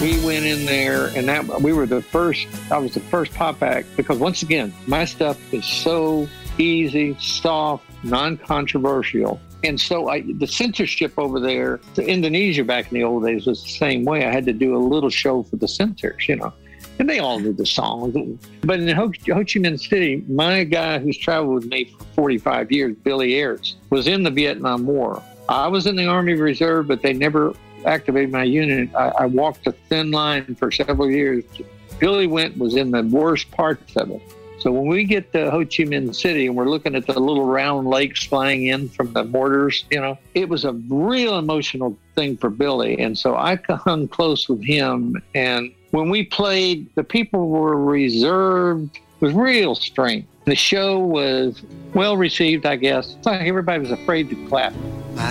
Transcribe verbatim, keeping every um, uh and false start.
We went in there, and that we were the first, I was the first pop act, because once again, my stuff is so easy, soft, non-controversial. And so I, the censorship over there, to Indonesia back in the old days was the same way. I had to do a little show for the censors, you know, and they all knew the songs. But in Ho, Ho Chi Minh City, my guy who's traveled with me for forty-five years, Billy Ayers, was in the Vietnam War. I was in the Army Reserve, but they never activated my unit. I, I walked a thin line for several years. Billy went was in the worst parts of it. So when we get to Ho Chi Minh City and we're looking at the little round lakes flying in from the mortars, you know, it was a real emotional thing for Billy. And so I hung close with him. And when we played, the people were reserved. It was real strength. The show was well received, I guess. It's like everybody was afraid to clap.